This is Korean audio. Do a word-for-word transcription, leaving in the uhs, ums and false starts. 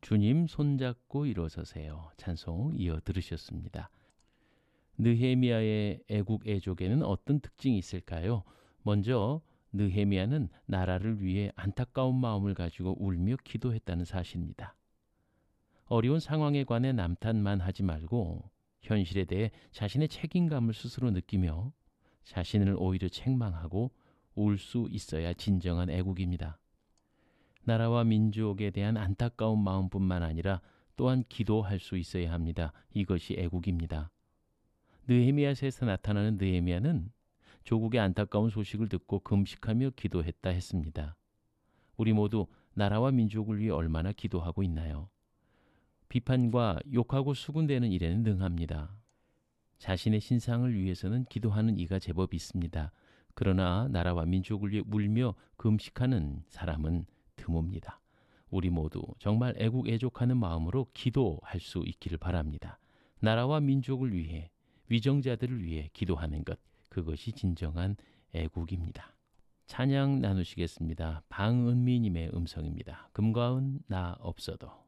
주님 손잡고 일어서세요. 찬송 이어 들으셨습니다. 느헤미야의 애국 애족에는 어떤 특징이 있을까요? 먼저 느헤미야는 나라를 위해 안타까운 마음을 가지고 울며 기도했다는 사실입니다. 어려운 상황에 관해 남탓만 하지 말고 현실에 대해 자신의 책임감을 스스로 느끼며 자신을 오히려 책망하고 울 수 있어야 진정한 애국입니다. 나라와 민족에 대한 안타까운 마음뿐만 아니라 또한 기도할 수 있어야 합니다. 이것이 애국입니다. 느헤미야서에서 나타나는 느헤미야는 조국의 안타까운 소식을 듣고 금식하며 기도했다 했습니다. 우리 모두 나라와 민족을 위해 얼마나 기도하고 있나요? 비판과 욕하고 수군대는 일에는 능합니다. 자신의 신상을 위해서는 기도하는 이가 제법 있습니다. 그러나 나라와 민족을 위해 울며 금식하는 사람은 드뭅니다. 우리 모두 정말 애국 애족하는 마음으로 기도할 수 있기를 바랍니다. 나라와 민족을 위해, 위정자들을 위해 기도하는 것, 그것이 진정한 애국입니다. 찬양 나누시겠습니다. 방은미님의 음성입니다. 금과은 나 없어도.